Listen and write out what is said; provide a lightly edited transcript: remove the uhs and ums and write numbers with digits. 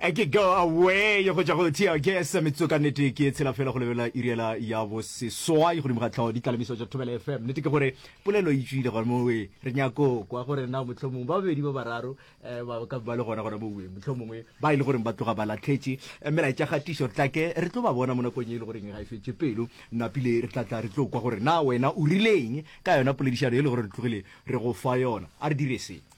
ke go away yo go ja go tia ke se metsoka nete ke tsela fela go lebela iriela ya bo se soa go dimga tlhao di kalamiso ja Thobela FM nete ke gore polelo e tswile gore mo we re nyako kwa gore na motlhomong ba bedi ba bararo ba ka ba le gona gore mo we motlhomong ba ile gore ba tloga ba latlhetse mmela tja ga t-shirt take re tlo ba bona mo nakong e le gore ga e fetse pelo nna pile re tlatla re tlo kwa gore na wena o rileng ka yona poledišano e le gore re tlogile re go fa yona a re dire se